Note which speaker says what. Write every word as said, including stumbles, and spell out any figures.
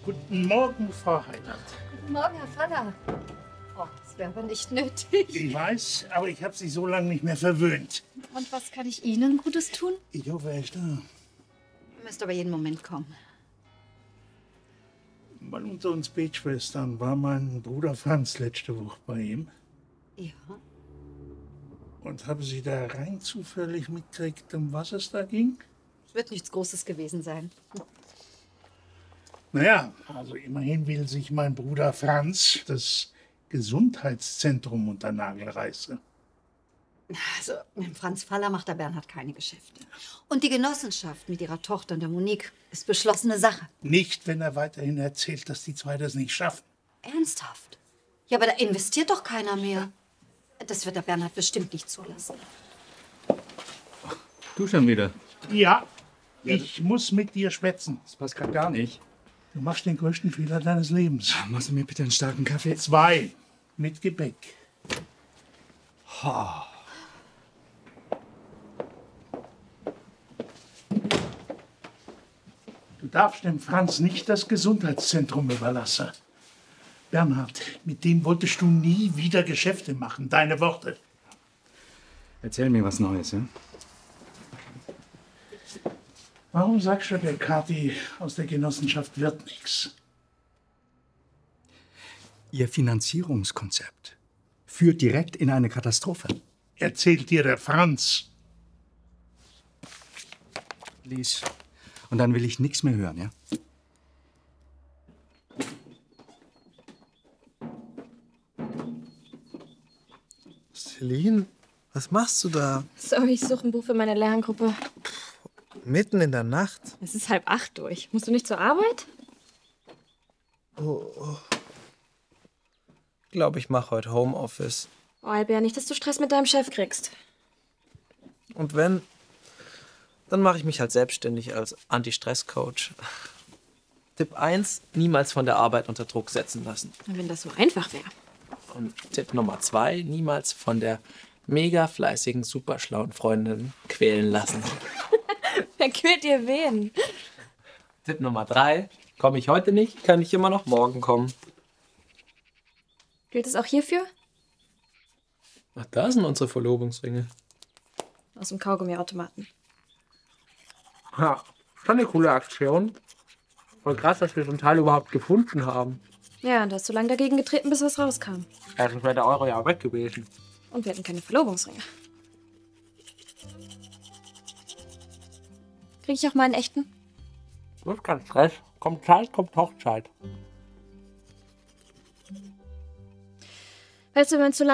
Speaker 1: Guten Morgen, Frau Heiland.
Speaker 2: Guten Morgen, Herr Faller. Oh, das wäre aber nicht nötig.
Speaker 1: Ich weiß, aber ich habe Sie so lange nicht mehr verwöhnt.
Speaker 2: Und was kann ich Ihnen Gutes tun?
Speaker 1: Ich hoffe, er ist da.
Speaker 2: Ihr müsst aber jeden Moment kommen.
Speaker 1: Weil unter uns Betschwestern war mein Bruder Franz letzte Woche bei ihm.
Speaker 2: Ja.
Speaker 1: Und haben Sie da rein zufällig mitgekriegt, um was es da ging?
Speaker 2: Es wird nichts Großes gewesen sein.
Speaker 1: Naja, also immerhin will sich mein Bruder Franz das Gesundheitszentrum unter Nagel reißen.
Speaker 2: Also, mit dem Franz Faller macht der Bernhard keine Geschäfte. Und die Genossenschaft mit ihrer Tochter, der Monique, ist beschlossene Sache.
Speaker 1: Nicht, wenn er weiterhin erzählt, dass die zwei das nicht schaffen.
Speaker 2: Ernsthaft? Ja, aber da investiert doch keiner mehr. Das wird der Bernhard bestimmt nicht zulassen.
Speaker 3: Du schon wieder?
Speaker 1: Ja, ich muss mit dir schwätzen.
Speaker 3: Das passt gerade gar nicht.
Speaker 1: Du machst den größten Fehler deines Lebens.
Speaker 3: Machst du mir bitte einen starken Kaffee?
Speaker 1: Zwei. Mit Gebäck.
Speaker 3: Ha.
Speaker 1: Du darfst dem Franz nicht das Gesundheitszentrum überlassen. Bernhard, mit dem wolltest du nie wieder Geschäfte machen. Deine Worte.
Speaker 3: Erzähl mir was Neues, ja?
Speaker 1: Warum sagst du der Kathi, aus der Genossenschaft wird nichts?
Speaker 3: Ihr Finanzierungskonzept führt direkt in eine Katastrophe.
Speaker 1: Erzählt dir der Franz.
Speaker 3: Lies. Und dann will ich nichts mehr hören, ja?
Speaker 4: Celine, was machst du da?
Speaker 5: Sorry, ich suche ein Buch für meine Lerngruppe.
Speaker 4: Mitten in der Nacht?
Speaker 5: Es ist halb acht durch. Musst du nicht zur Arbeit?
Speaker 4: Oh, oh. Ich glaube, ich mache heute Homeoffice.
Speaker 5: Oh, Albert, nicht, dass du Stress mit deinem Chef kriegst.
Speaker 4: Und wenn, dann mache ich mich halt selbstständig als Anti-Stress-Coach. Tipp eins, niemals von der Arbeit unter Druck setzen lassen.
Speaker 5: Wenn das so einfach wäre.
Speaker 4: Und Tipp Nummer zwei, niemals von der mega fleißigen, super schlauen Freundin quälen lassen.
Speaker 5: Wer quält dir wen?
Speaker 4: Tipp Nummer drei, komme ich heute nicht, kann ich immer noch morgen kommen.
Speaker 5: Gilt es auch hierfür?
Speaker 4: Ach, da sind unsere Verlobungsringe.
Speaker 5: Aus dem Kaugummiautomaten.
Speaker 4: Ja, schon eine coole Aktion. Voll krass, dass wir so einen Teil überhaupt gefunden haben.
Speaker 5: Ja, und du hast so lange dagegen getreten, bis was rauskam.
Speaker 4: Eigentlich wäre der Euro ja weg gewesen.
Speaker 5: Und wir hatten keine Verlobungsringe. Krieg ich auch mal einen echten?
Speaker 4: Das ist kein Stress. Kommt Zeit, kommt Hochzeit.
Speaker 5: Weißt du, wenn man zu lange